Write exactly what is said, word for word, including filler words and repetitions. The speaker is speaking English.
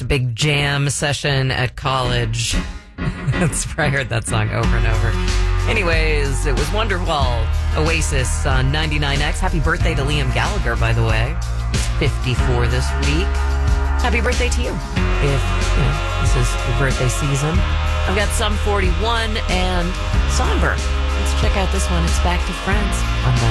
a big jam session at college. That's where I heard that song over and over. Anyways, it was Wonderwall, Oasis on ninety-nine X. Happy birthday to Liam Gallagher, by the way. He's fifty-four this week. Happy birthday to you. If you know, this is your birthday season. I've got Sum forty-one and Somber. Let's check out this one. It's Back to Friends on